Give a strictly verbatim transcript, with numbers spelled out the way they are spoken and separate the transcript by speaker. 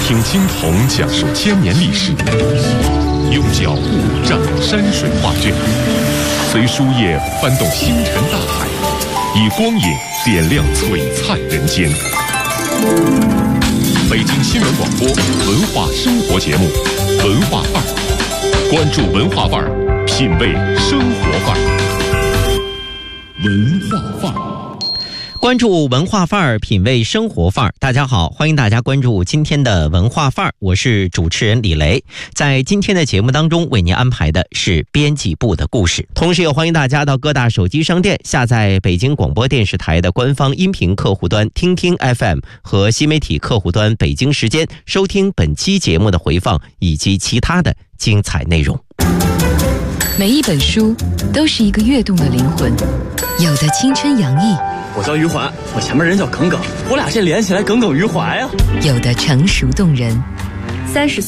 Speaker 1: 听青铜讲述千年历史，用脚步蘸山水画卷，随书页翻动星辰大海，以光影点亮璀璨人间。北京新闻广播文化生活节目《文化范儿》，关注文化范儿，品味生活范儿。文化范儿。
Speaker 2: 关注文化范儿，品味生活范儿。大家好，欢迎大家关注今天的文化范儿，我是主持人李雷。在今天的节目当中，为您安排的是编辑部的故事，同时也欢迎大家到各大手机商店下载北京广播电视台的官方音频客户端听听 F M 和新媒体客户端北京时间，收听本期节目的回放以及其他的精彩内容。
Speaker 3: 每一本书都是一个跃动的灵魂，有的青春洋溢，
Speaker 4: 我叫余淮，我前面人叫耿耿，我俩这连起来耿耿于怀啊。
Speaker 3: 有的成熟动人。
Speaker 5: 三十